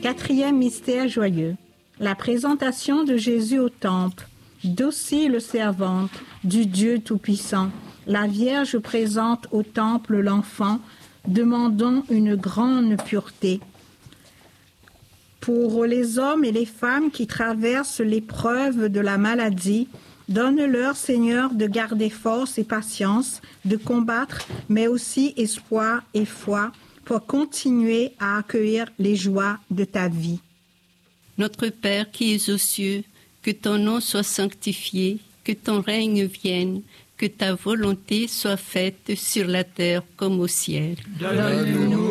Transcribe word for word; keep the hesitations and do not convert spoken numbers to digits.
Quatrième mystère joyeux, la présentation de Jésus au temple, docile servante du Dieu Tout-Puissant. La Vierge présente au temple l'enfant, demandant une grande pureté. Pour les hommes et les femmes qui traversent l'épreuve de la maladie, donne-leur, Seigneur, de garder force et patience, de combattre, mais aussi espoir et foi, pour continuer à accueillir les joies de ta vie. Notre Père qui es aux cieux, que ton nom soit sanctifié, que ton règne vienne, que ta volonté soit faite sur la terre comme au ciel. Donne-nous